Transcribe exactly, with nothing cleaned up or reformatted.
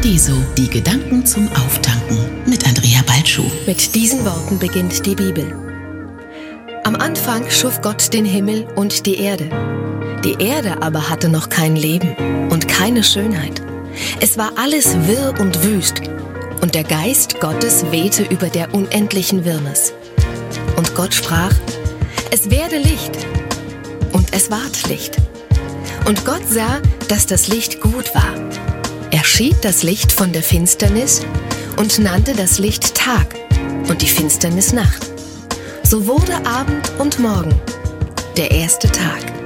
Paradiso, die Gedanken zum Auftanken mit Andrea Balschuh. Mit diesen Worten beginnt die Bibel. Am Anfang schuf Gott den Himmel und die Erde. Die Erde aber hatte noch kein Leben und keine Schönheit. Es war alles wirr und wüst, und der Geist Gottes wehte über der unendlichen Wirrnis. Und Gott sprach: Es werde Licht. Und es ward Licht. Und Gott sah, dass das Licht gut war. Er schied das Licht von der Finsternis und nannte das Licht Tag und die Finsternis Nacht. So wurde Abend und Morgen, der erste Tag.